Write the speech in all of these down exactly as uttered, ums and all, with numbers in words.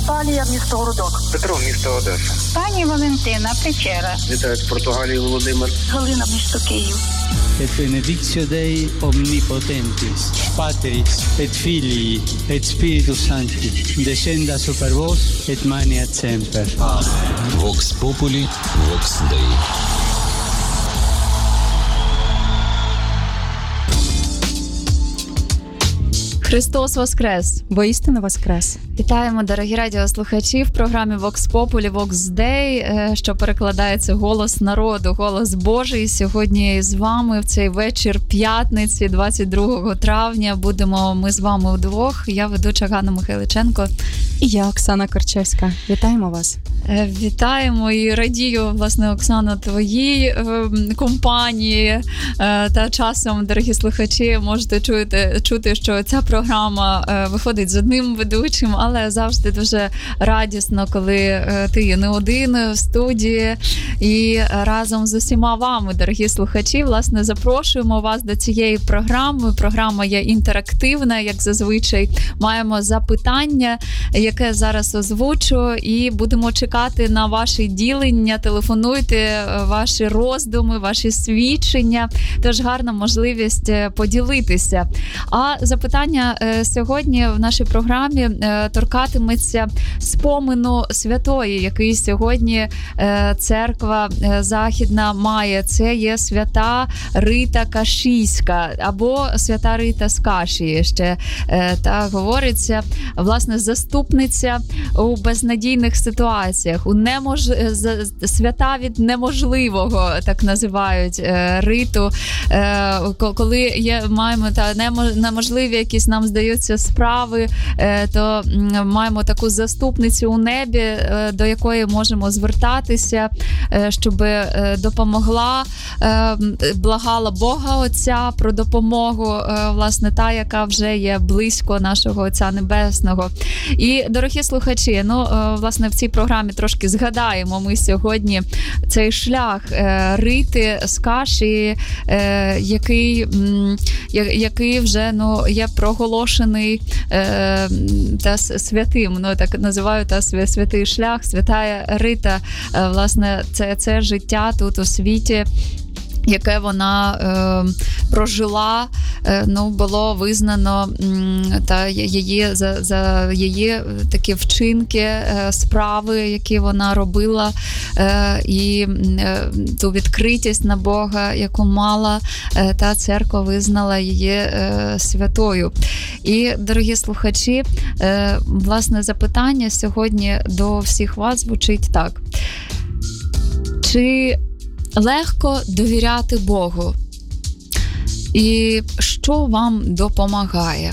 Наталія, місто Городок. Петро, місто Одеса. Пані Валентина, Печера. Вітаю з Португалії, Володимир. Галина, місто Київ. Et benedictio Dei omnipotentis, Patris et Filii et Spiritus Sancti, descenda super vos et maneat semper. Vox Populi, Vox Dei. Христос Воскрес! Воістину Воскрес! Вітаємо, дорогі радіослухачі, в програмі Vox Populi, Vox Dei, що перекладається «Голос народу», «Голос Божий». Сьогодні з вами в цей вечір п'ятниці, двадцять другого травня, будемо ми з вами вдвох. Я ведуча Ганна Михайличенко. І я, Оксана Корчевська. Вітаємо вас! Вітаємо і радію, власне, Оксано, твоїй е, компанії. Е, та часом, дорогі слухачі, можете чути, чути, що ця програма е, виходить з одним ведучим, але завжди дуже радісно, коли е, ти є не один в студії. І разом з усіма вами, дорогі слухачі, власне, запрошуємо вас до цієї програми. Програма є інтерактивна, як зазвичай. Маємо запитання, яке зараз озвучу, і будемо чекати на ваші ділення, телефонуйте, ваші роздуми, ваші свідчення. Тож гарна можливість поділитися. А запитання сьогодні в нашій програмі торкатиметься спомину святої, який сьогодні церква Західна має. Це є свята Рита Кашійська або свята Рита з Кашії, ще так говориться. Власне, заступниця у безнадійних ситуаціях. У немож... свята від неможливого, так називають Риту. Коли є, маємо та неможливі якісь, нам здаються, справи, то маємо таку заступницю у небі, до якої можемо звертатися, щоб допомогла, благала Бога Отця про допомогу, власне, та, яка вже є близько нашого Отця Небесного. І, дорогі слухачі, ну, власне, в цій програмі трошки згадаємо ми сьогодні цей шлях е, Рити з Кашії, е, який, м, який вже, ну, є проголошений е, та святим, ну, так називаю, та святий шлях, свята Рита, е, власне, це, це життя тут у світі, яке вона е, прожила, е, ну, було визнано м, та її, за, за її такі вчинки, е, справи, які вона робила, е, і е, ту відкритість на Бога, яку мала, е, та церква визнала її е, святою. І, дорогі слухачі, е, власне, запитання сьогодні до всіх вас звучить так. Чи легко довіряти Богу? І що вам допомагає?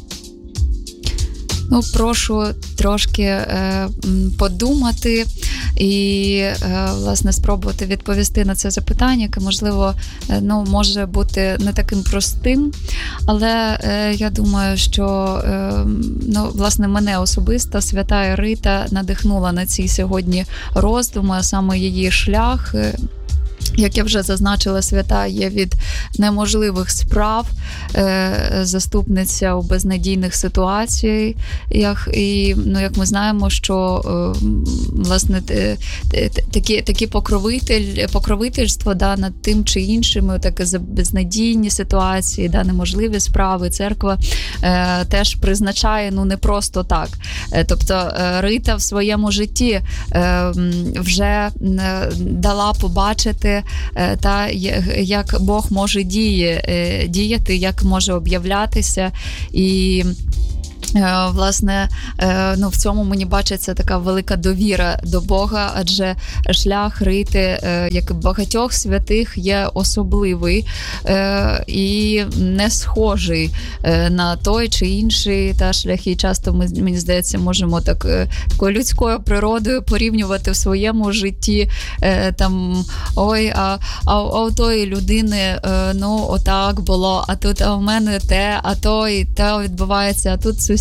Ну, прошу трошки е, подумати і, е, власне, спробувати відповісти на це запитання, яке, можливо, е, ну, може бути не таким простим, але е, я думаю, що, е, ну, власне, мене особисто свята Рита надихнула на ці сьогодні роздуми, а саме її шлях. Е, Як я вже зазначила, свята є від неможливих справ, е, заступниця у безнадійних ситуаціях. І, ну, як ми знаємо, що е, власне т, т, такі, такі покровитель, покровительство, да, над тим чи іншими, такі безнадійні ситуації, да, неможливі справи, церква е, теж призначає, ну, не просто так. Е, тобто е, Рита в своєму житті е, вже е, дала побачити, та як Бог може діє, діяти, як може об'являтися. І, власне, ну, в цьому мені бачиться така велика довіра до Бога, адже шлях Рити, як і багатьох святих, є особливий і не схожий на той чи інший та шляхи. Часто ми, мені здається, можемо так, такою людською природою порівнювати в своєму житті, там, ой, а, а, а у тої людини, ну, отак було, а тут а в мене те, а то і те відбувається, а тут сусід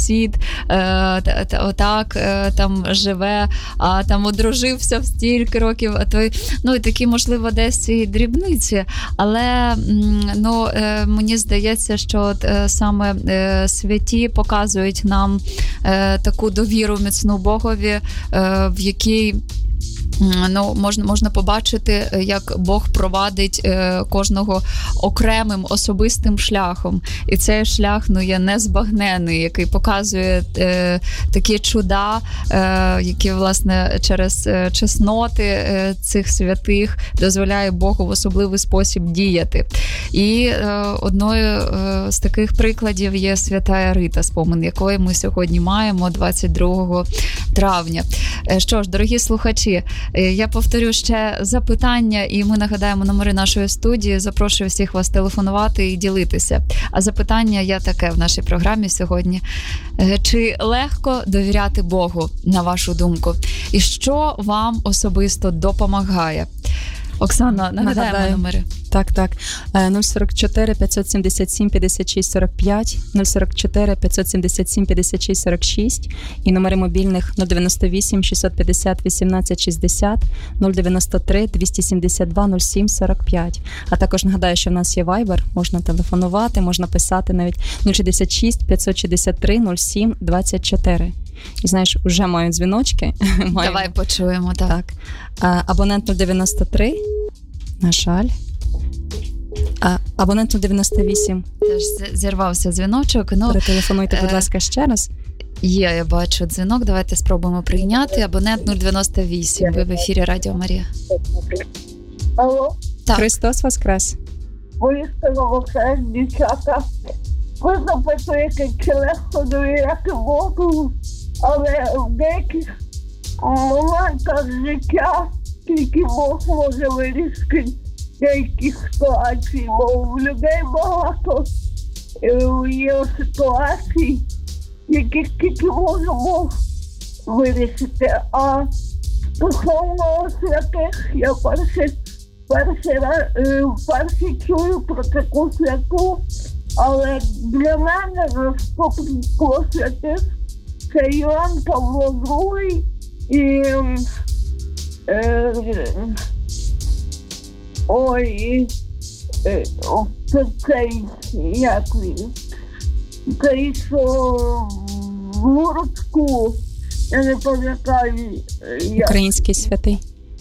сусід е, отак е, там живе, а там одружився в стільки років, а той, ну і такі, можливо, десь і дрібниці, але ну, е, мені здається, що от, е, саме е, святі показують нам е, таку довіру міцну Богові, е, в якій ну, можна, можна побачити, як Бог провадить е, кожного окремим особистим шляхом. І цей шлях ну, є незбагнений, який показує е, такі чуда, е, які, власне, через е, чесноти е, цих святих дозволяє Богу в особливий спосіб діяти. І е, одною е, з таких прикладів є свята Рита, спомин якої ми сьогодні маємо двадцять другого травня. Е, що ж, дорогі слухачі, я повторю ще запитання, і ми нагадаємо номери нашої студії. Запрошую всіх вас телефонувати і ділитися. А запитання є таке в нашій програмі сьогодні. Чи легко довіряти Богу, на вашу думку? І що вам особисто допомагає? Оксана, нагадаємо Нагадаю. номери. Так, так. нуль сорок чотири п'ятсот сімдесят сім п'ятдесят шість сорок п'ять, нуль сорок чотири п'ятсот сімдесят сім п'ятдесят шість сорок шість і номери мобільних нуль дев'яносто вісім шістсот п'ятдесят вісімнадцять шістдесят, нуль дев'яносто три двісті сімдесят два нуль сім сорок п'ять. А також нагадаю, що в нас є Viber, можна телефонувати, можна писати навіть нуль шістдесят шість п'ятсот шістдесят три нуль сім двадцять чотири. І знаєш, вже мають дзвіночки. Давай почуємо, так. так. А, абонент нуль дев'яносто три, на жаль. А, абонент нуль дев'яносто вісім. Теж зірвався дзвіночок. Ну, перетелефонуйте, будь ласка, ще раз. Є, я бачу дзвінок. Давайте спробуємо прийняти. Абонент нуль дев'яносто вісім. Ви в ефірі Радіо Марія. Алло? Так. Христос Воскрес. Воістину Воскрес, дівчата. Ви запитуєте, чи легко довіряти Богу, але в деяких моментах життя тільки Бог може вирішити деякі ситуації, бо в людей багато є ситуацій, яких тільки може Бог вирішити. А стосовно святих, я перший, перший, перший чую про таку святу, але для мене заступництво святих це Йоанн Павло другий і е, ой, е, це цей, як він, цей, що в Городську, я не пам'ятаю, як. Український святий.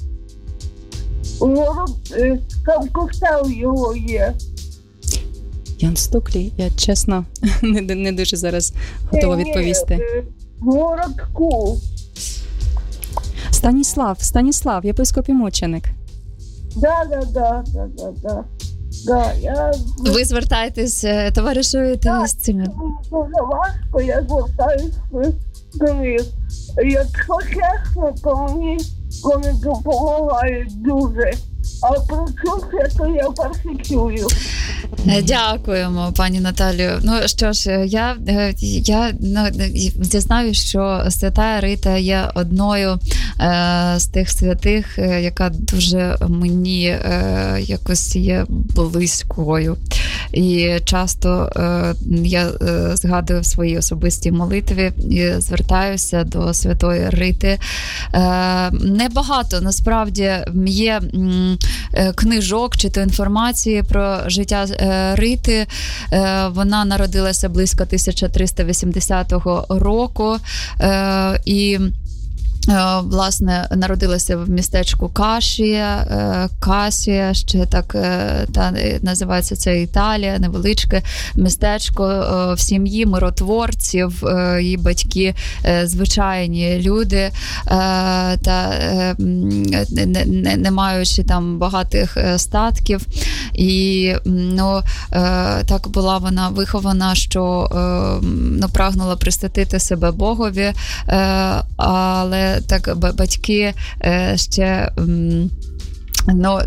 Город, е, там костел його є. Ян Стуклій, я чесно не, не дуже зараз готова відповісти. Городку. Станіслав, Станіслав, єпископ і мученик. Да, да, да, да, да, да. Да, я... Ви звертаєтесь, товаришуєте да, з цими? Дуже важко, я звертаюся до них. Якщо чесно, то мені вони допомагають дуже. А про цю святу я перше чую. Дякуємо, пані Наталію. Ну що ж, я, я ну, дізнаюсь, що свята Рита є одною е, з тих святих, е, яка дуже мені е, якось є близькою. І часто е, я е, згадую в своїй особистій молитві і звертаюся до святої Рити. Е, небагато, насправді, є м, книжок чи то інформації про життя Рити. Вона народилася близько тисяча триста вісімдесятого року і власне, народилася в містечку Кашія, Касія, ще так та, називається це Італія, невеличке містечко в сім'ї миротворців, її батьки звичайні люди, та не, не, не маючи там багатих статків. І ну, так була вона вихована, що ну, прагнула присвятити себе Богові, але так батьки ще ну,